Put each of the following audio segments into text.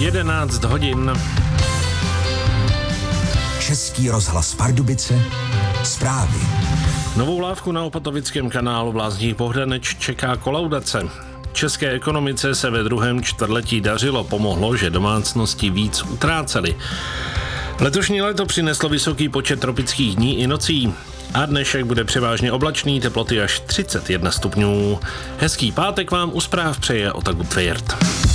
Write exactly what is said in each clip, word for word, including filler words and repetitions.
jedenáct hodin. Český rozhlas Pardubice, zprávy. Novou lávku na opatovickém kanálu v Lázních Bohdaneč čeká kolaudace. České ekonomice se ve druhém čtvrtletí dařilo, pomohlo, že domácnosti víc utrácely. Letošní léto přineslo vysoký počet tropických dní i nocí. A dnešek bude převážně oblačný, teploty až třicet jedna stupňů. Hezký pátek vám u zpráv přeje Otaku Tvěrt.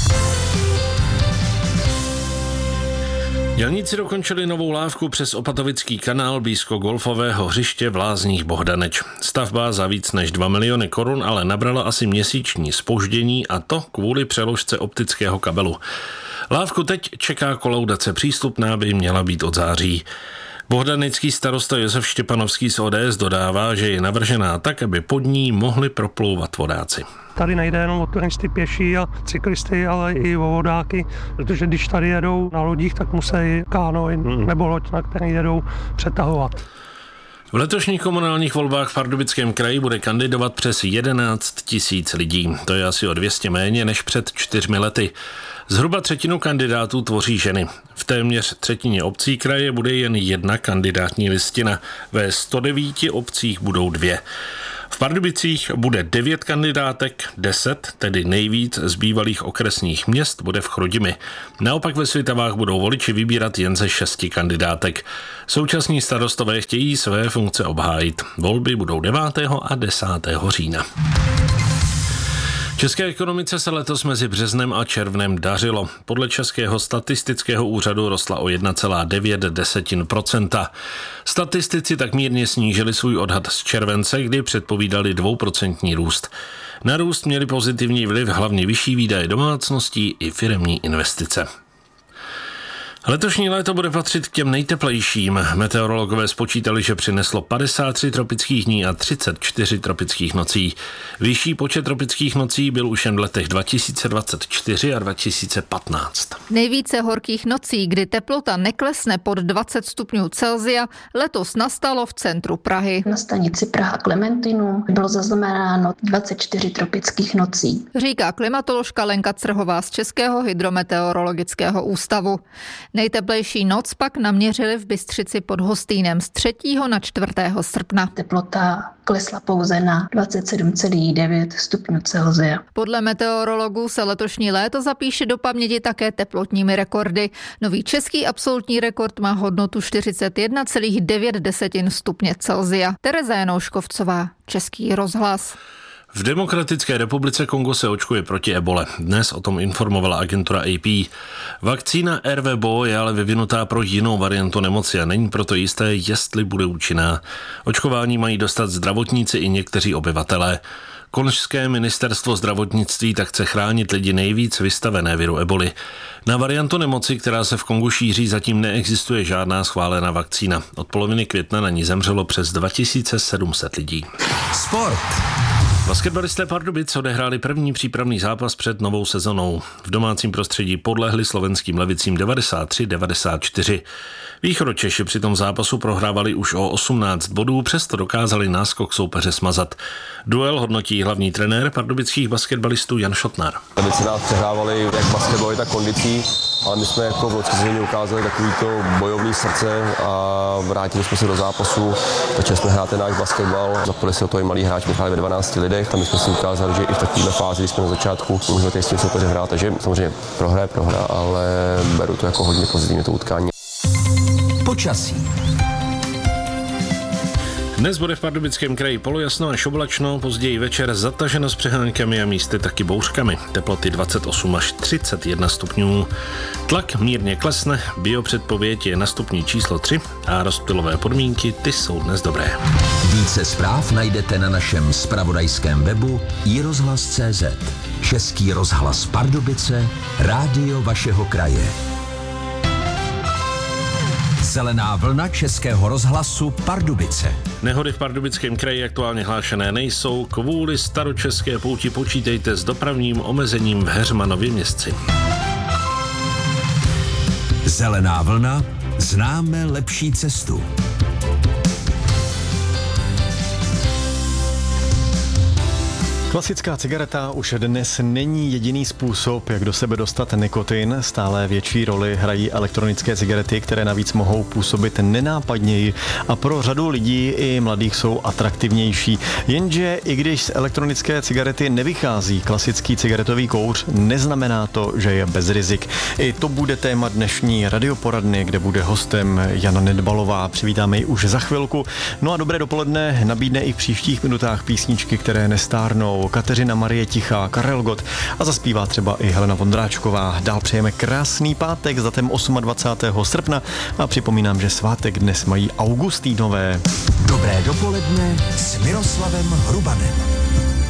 Dělníci dokončili novou lávku přes opatovický kanál blízko golfového hřiště v Lázních Bohdaneč. Stavba za víc než dva miliony korun ale nabrala asi měsíční zpoždění, a to kvůli přeložce optického kabelu. Lávku teď čeká kolaudace, přístupná by měla být od září. Bohdanecký starosta Josef Štěpanovský z O D S dodává, že je navržená tak, aby pod ní mohli proplouvat vodáci. Tady nejde jenom o turisty pěší a cyklisty, ale i o vodáky, protože když tady jedou na lodích, tak musí kánoe nebo loď, na které jedou, přetahovat. V letošních komunálních volbách v Pardubickém kraji bude kandidovat přes jedenáct tisíc lidí. To je asi o dvě stě méně než před čtyřmi lety. Zhruba třetinu kandidátů tvoří ženy. V téměř třetině obcí kraje bude jen jedna kandidátní listina. Ve sto devíti obcích budou dvě. V Pardubicích bude devět kandidátek, deset, tedy nejvíc z bývalých okresních měst, bude v Chrudimi. Naopak ve Svitavách budou voliči vybírat jen ze šesti kandidátek. Současní starostové chtějí své funkce obhájit. Volby budou devátého a desátého října. České ekonomice se letos mezi březnem a červnem dařilo. Podle Českého statistického úřadu rostla o jedna celá devět procenta. Statistici tak mírně snížili svůj odhad z července, kdy předpovídali dvouprocentní růst. Na růst měli pozitivní vliv hlavně vyšší výdaje domácností i firemní investice. Letošní léto bude patřit k těm nejteplejším. Meteorologové spočítali, že přineslo padesát tři tropických dní a třicet čtyři tropických nocí. Vyšší počet tropických nocí byl už jen v letech dva tisíce dvacet čtyři a dva tisíce patnáct. Nejvíce horkých nocí, kdy teplota neklesne pod dvacet stupňů Celsia, letos nastalo v centru Prahy. Na stanici Praha Klementinum bylo zaznamenáno dvacet čtyři tropických nocí. Říká klimatoložka Lenka Crhová z Českého hydrometeorologického ústavu. Nejteplejší noc pak naměřili v Bystřici pod Hostýnem z třetího na čtvrtého srpna. Teplota klesla pouze na dvacet sedm celá devět stupňů Celsia. Podle meteorologů se letošní léto zapíše do paměti také teplotními rekordy. Nový český absolutní rekord má hodnotu čtyřicet jedna celá devět stupně Celsia. Tereza Janouškovcová, Český rozhlas. V Demokratické republice Kongo se očkuje proti ebole. Dnes o tom informovala agentura A P. Vakcína R V B O je ale vyvinutá pro jinou variantu nemoci a není proto jisté, jestli bude účinná. Očkování mají dostat zdravotníci i někteří obyvatelé. Konžské ministerstvo zdravotnictví tak chce chránit lidi nejvíc vystavené viru eboli. Na variantu nemoci, která se v Kongu šíří, zatím neexistuje žádná schválená vakcína. Od poloviny května na ní zemřelo přes dva tisíce sedm set lidí. Sport. Basketbalisté Pardubic odehráli první přípravný zápas před novou sezonou. V domácím prostředí podlehli slovenským Levicím devadesát tři devadesát čtyři. Východočeši při tom zápasu prohrávali už o osmnáct bodů, přesto dokázali náskok soupeře smazat. Duel hodnotí hlavní trenér pardubických basketbalistů Jan Šotnar. Levici nás přehrávali jak basketbalově, tak kondicí, ale my jsme jako v loňské sezóně ukázali takovýto bojovný srdce a vrátili jsme se do zápasu. Začali jsme hrát ten náš basketbal, zapojili se o to i malý hráč, my hráli ve dvanácti lidech, tam jsme si ukázali, že i v takové fázi, kdy jsme na začátku, můžeme tady s tím soupeře hrát, takže samozřejmě prohra je prohra, ale beru to jako hodně pozitivně to utkání. Počasí. Dnes bude v Pardubickém kraji polojasno až oblačno, později večer zataženo s přehánkami a místy taky bouřkami. Teploty dvacet osm až třicet jedna stupňů. Tlak mírně klesne, biopředpověď je na stupni číslo tři a rozptylové podmínky, ty jsou dnes dobré. Více zpráv najdete na našem zpravodajském webu i rozhlas tečka cé zet. Český rozhlas Pardubice, rádio vašeho kraje. Zelená vlna Českého rozhlasu Pardubice. Nehody v Pardubickém kraji aktuálně hlášené nejsou. Kvůli staročeské pouti počítejte s dopravním omezením v Heřmanově Městci. Zelená vlna, známe lepší cestu. Klasická cigareta už dnes není jediný způsob, jak do sebe dostat nikotin. Stále větší roli hrají elektronické cigarety, které navíc mohou působit nenápadněji a pro řadu lidí i mladých jsou atraktivnější. Jenže i když z elektronické cigarety nevychází klasický cigaretový kouř, neznamená to, že je bez rizik. I to bude téma dnešní radioporadny, kde bude hostem Jana Nedbalová. Přivítáme ji už za chvilku. No a dobré dopoledne nabídne i v příštích minutách písničky, které nestárnou. Kateřina Marie Tichá, Karel Gott a zaspívá třeba i Helena Vondráčková. Dál přejeme krásný pátek s datem dvacátého osmého srpna a připomínám, že svátek dnes mají Augustínové. Dobré dopoledne s Miroslavem Hrubanem.